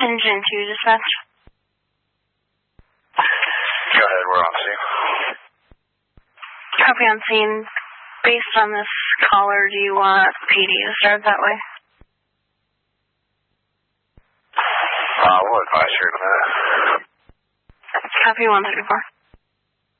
Engine 2 dispatch. Go ahead, we're on scene. Copy on scene. Based on this caller, do you want PD to start that way? We'll advise her in a minute. Copy 134.